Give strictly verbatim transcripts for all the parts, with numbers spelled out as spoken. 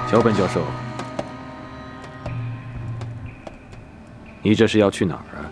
小本教授，你这是要去哪儿啊？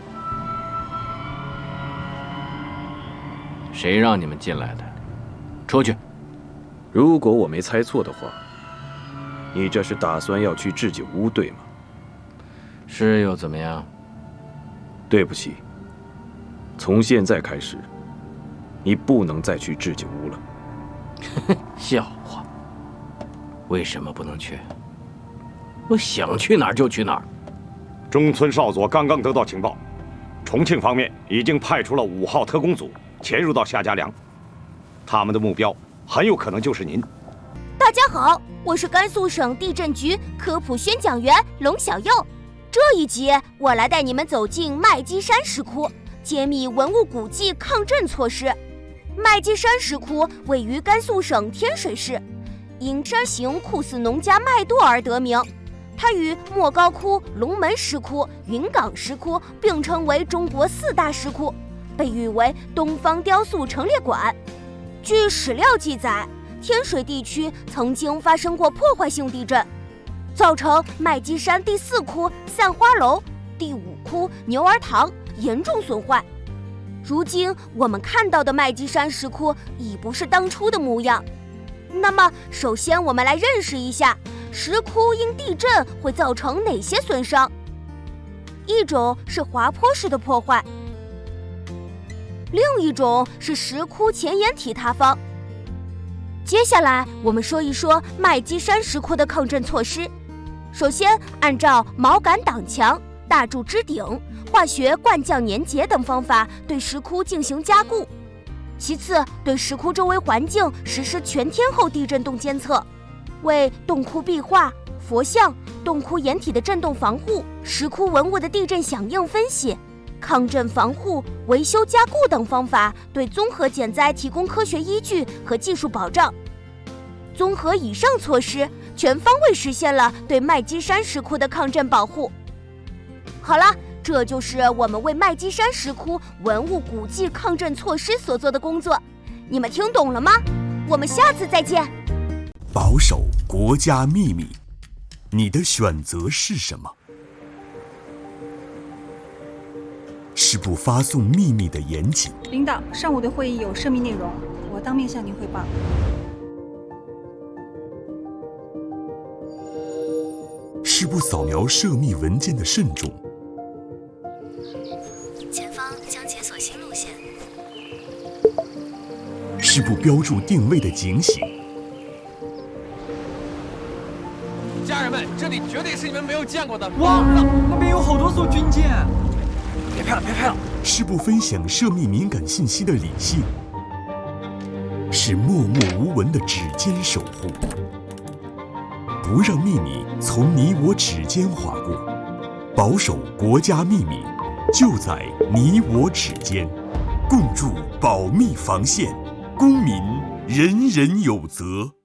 谁让你们进来的？出去！ 如果我没猜错的话，你这是打算要去置酒屋，对吗？ 是又怎么样？ 对不起，从现在开始，你不能再去置酒屋了。 笑话！为什么不能去？我想去哪儿就去哪儿。 中村少佐刚刚得到情报，重庆方面已经派出了五号特工组潜入到夏家梁，他们的目标很有可能就是您。 大家好，我是甘肃省地震局科普宣讲员龙小佑。这一集我来带你们走进麦积山石窟，揭秘文物古迹抗震措施。麦积山石窟位于甘肃省天水市，因山形酷似农家麦垛而得名。它与莫高窟、龙门石窟、云冈石窟并称为中国四大石窟，被誉为东方雕塑陈列馆。据史料记载，天水地区曾经发生过破坏性地震，造成麦积山第四窟散花楼、第五窟牛儿堂严重损坏。如今我们看到的麦积山石窟已不是当初的模样。那么首先我们来认识一下石窟因地震会造成哪些损伤。一种是滑坡式的破坏，另一种是石窟前沿体塌方。接下来我们说一说麦积山石窟的抗震措施。首先，按照锚杆挡墙、大柱支顶、化学灌浆粘结等方法对石窟进行加固。其次，对石窟周围环境实施全天候地震动监测，为洞窟壁画、佛像、洞窟掩体的震动防护、石窟文物的地震响应分析、抗震防护、维修加固等方法对综合减灾提供科学依据和技术保障。综合以上措施，全方位实现了对麦积山石窟的抗震保护。好了，这就是我们为麦积山石窟文物古迹抗震措施所做的工作，你们听懂了吗？我们下次再见。 保守国家秘密，你的选择是什么？是不发送秘密的严谨？ 领导，上午的会议有涉密内容，我当面向您汇报。 是不扫描涉密文件的慎重？ 前方将解锁新路线。 是不标注定位的警醒？ 家人们，这里绝对是你们没有见过的。 哇，那边有好多艘军舰！ 别拍了，别拍了！ 是不分享涉密敏感信息的理性？是默默无闻的指尖守护？不让秘密从你我指尖划过，保守国家秘密，就在你我指尖，共筑保密防线，公民人人有责。